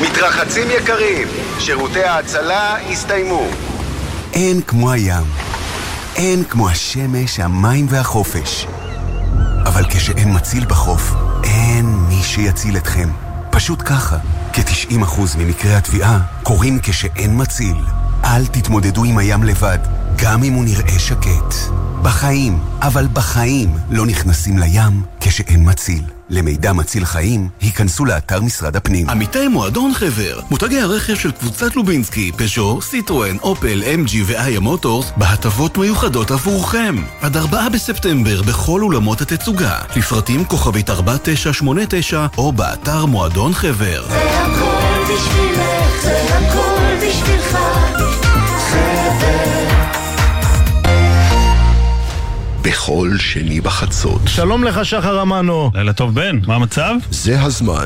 מתרחצים יקרים, שירותי ההצלה הסתיימו. אין כמו הים, אין כמו השמש, המים והחופש. אבל כשאין מציל בחוף, אין מי שיציל אתכם. פשוט ככה, כ-90% ממקרי התביעה קורים כשאין מציל. אל תתמודדו עם הים לבד, גם אם הוא נראה שקט. בחיים, אבל בחיים לא נכנסים לים כשאין מציל. למידע מציל חיים, היכנסו לאתר משרד הפנים. עמיתי מועדון חבר, מותגי הרכב של קבוצת לובינסקי, פז'ו, סיטרואן, אופל, MG ואיה מוטורס, בהטבות מיוחדות עבורכם. עד 4 בספטמבר בכל אולמות התצוגה. לפרטים כוכבית 4989 או באתר מועדון חבר. זה הכל בשבילך, זה הכל בשבילך, חבר. בכל שני בחצות. שלום לך שחר אמנו. לילה טוב בן, מה המצב? זה הזמן.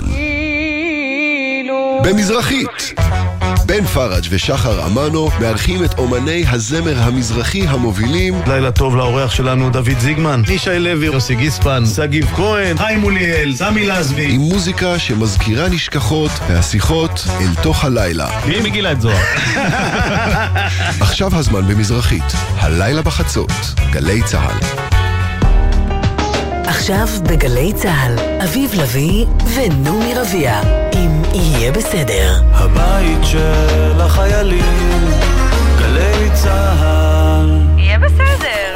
במזרחית. בן פרג' ושחר אמנו מארחים את אומני הזמר המזרחי המובילים. לילה טוב לאורח שלנו דוד זיגמן, ישי לוי, יוסי גיספן, סגיב כהן, חיים מוליאל, סמי לזבי. עם מוזיקה שמזכירה נשכחות והשיחות אל תוך הלילה. מי מגילה את זוהר? עכשיו הזמן במזרחית. הלילה בחצות. גלי צהל. עכשיו בגלי צהל, אביב לוי ונומי רביע, אם יהיה בסדר. הבית של החיילים, גלי צהל. יהיה בסדר.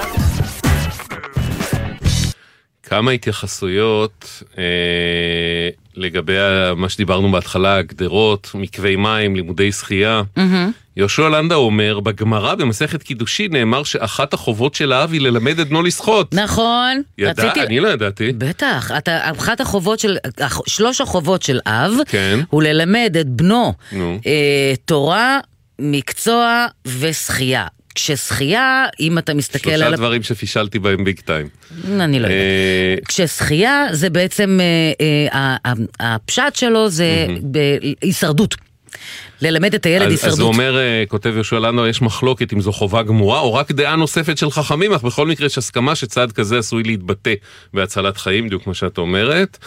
כמה התייחסויות לגבי מה שדיברנו בהתחלה, גדרות, מקווי מים, לימודי שחייה. יהושע לנדאו אומר, בגמרא במסכת קידושין נאמר שאחת החובות של האב היא ללמד את בנו לשחות. נכון. אני לא ידעתי. בטח, אחת החובות של, 3 החובות של אב, כן. הוא ללמד את בנו תורה, מקצוע ושחייה. כששחייה, אם אתה מסתכל על... 3 דברים שפישלתי בהם ביג טיים. אני לא יודעת. כששחייה זה בעצם, הפשט שלו זה בהישרדות. ללמד את הילד הישרדות. אז הוא אומר, כותב יהושע לנדאו, יש מחלוקת אם זו חובה גמורה, או רק דעה נוספת של חכמים, אך בכל מקרה יש הסכמה שצעד כזה עשוי להתבטא בהצלת חיים, בדיוק כמו שאת אומרת.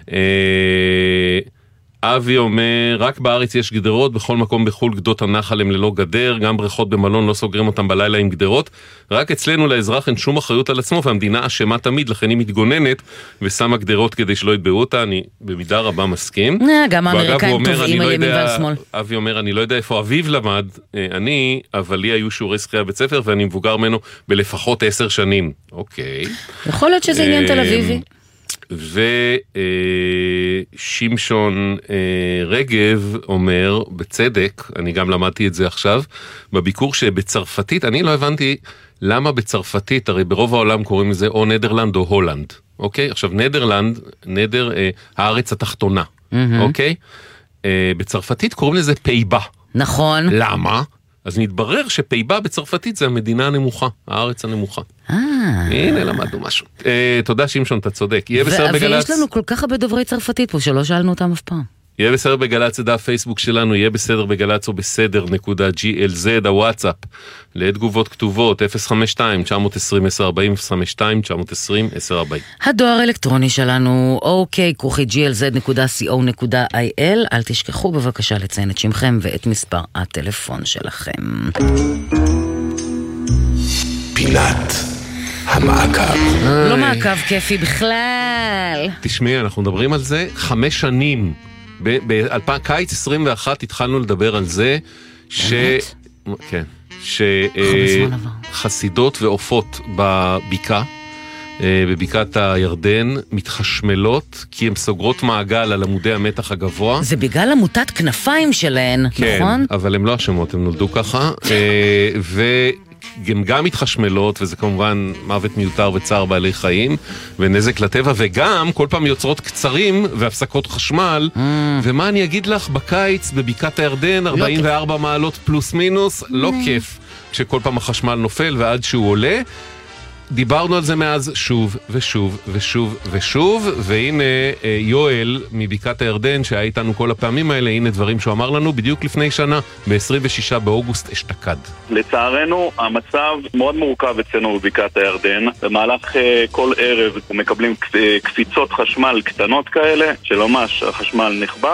אבי אומר, רק בארץ יש גדרות, בכל מקום בחול גדות הנחל הם ללא גדר, גם בריכות במלון לא סוגרים אותם בלילה עם גדרות, רק אצלנו לאזרח אין שום אחריות על עצמו, והמדינה אשמה תמיד, לכן היא מתגוננת ושמה גדרות כדי שלא יתבעו אותה, אני במידה רבה מסכים. גם האמריקאים טובעים על ימין ועל שמאל. אבי אומר, אני לא יודע איפה אביב למד, אבל לי היו שיעורי שחייה בית ספר, ואני מבוגר ממנו בלפחות 10 שנים. אוקיי. יכול להיות שזה עניין תל אביבי. ושמשון רגב אומר, בצדק, אני גם למדתי את זה עכשיו, בביקור שבצרפתית, אני לא הבנתי למה בצרפתית, הרי ברוב העולם קוראים לזה או נדרלנד או הולנד, אוקיי? עכשיו נדרלנד, הארץ התחתונה, אוקיי? בצרפתית קוראים לזה פייבה. נכון. למה? אז נתברר שפייבה בצרפתית זה המדינה הנמוכה, הארץ הנמוכה. הנה, למדנו משהו. תודה שמשון, אתה צודק. יהיה בסדר בגלץ. ויש לנו כל כך הרבה דוברי צרפתית פה, שלא שאלנו אותם אף פעם. יהיה בסדר בגלץ, זה דף פייסבוק שלנו, יהיה בסדר בגלץ או בסדר.glz, הוואטסאפ, לתגובות כתובות, 052-920-1040, 052-920-1040. הדואר האלקטרוני שלנו, ok@glz.co.il, אל תשכחו בבקשה לציין את שמכם ואת מספר הטלפון שלכם. פינת המעקב. לא מעקב כיפי בכלל. תשמעי, אנחנו מדברים על זה 5 שנים. בקיץ 21 התחלנו לדבר על זה שחסידות ועופות בבקעה, בבקעת הירדן, מתחשמלות כי הן סוגרות מעגל על עמודי המתח הגבוה. זה בגלל עמותת כנפיים שלהן, כן, נכון? אבל הן לא אשמות, הן נולדו ככה. גם מתחשמלות, וזה כמובן מוות מיותר וצער בעלי חיים, ונזק לטבע, וגם כל פעם יוצרות קצרים והפסקות חשמל, ומה אני אגיד לך, בקיץ בבקעת הירדן, 44 מעלות פלוס מינוס, לא כיף, כשכל פעם החשמל נופל ועד שהוא עולה. דיברנו על זה מאז שוב ושוב ושוב ושוב, והנה יואל מבקעת הירדן שהיה איתנו כל הפעמים האלה, הנה דברים שהוא אמר לנו בדיוק לפני שנה, ב-26 באוגוסט אשתקד. לצערנו המצב מאוד מורכב אצלנו בבקעת הירדן, במהלך כל ערב מקבלים קפיצות חשמל קטנות כאלה, שלמש החשמל נכבה